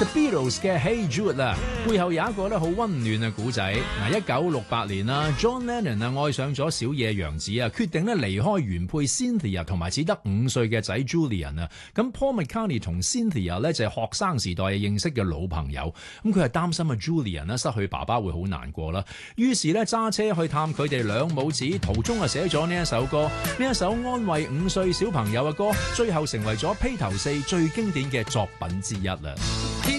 The Beatles 嘅 Hey Jude 啦，背後有一個咧好溫暖嘅古仔。1968年啦 ，John Lennon 愛上咗小野洋子啊，決定咧離開原配 Cynthia 同埋只得5歲嘅仔 Julian 啊。咁 Paul McCartney 同 Cynthia 咧就係學生時代認識嘅老朋友，咁佢係擔心啊 Julian 咧失去爸爸會好難過啦，於是咧揸車去探佢哋兩母子，途中啊寫咗呢一首歌，呢一首安慰5歲小朋友嘅歌，最後成為咗披頭四最經典嘅作品之一啦。